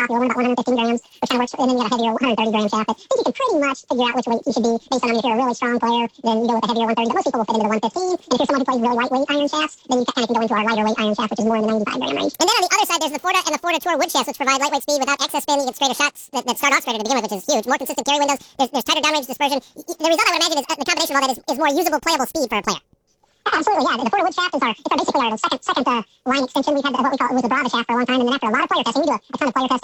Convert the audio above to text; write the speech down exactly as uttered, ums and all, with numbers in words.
popular one, about one hundred fifteen grams, which kind of works, and then you got a heavier one hundred thirty gram shaft. But I think you can pretty much figure out which weight you should be based on, I mean, if you're a really strong player, then you go with a heavier one thirty, but most people will fit into the one fifteen. And if you're someone who plays really lightweight iron shafts, then you kind of can go into our lighter weight iron shaft, which is more in the ninety-five gram range. And then on the other side, there's the Forta and the Forta Tour wood shafts, which provide lightweight speed without excess spin. You get straighter shots that, that start off straighter to begin with, which is huge. More consistent carry windows. There's, there's tighter downrange dispersion. The result, I would imagine, is uh, the combination of all that is, is more usable, playable speed for a player. Absolutely, yeah. The, the Forta wood shaft is our, it's our basically our second, second uh, line extension. We've had the, what we call it was the Brava shaft for a long time, and then after a lot of player testing, we do a, a ton of player testing.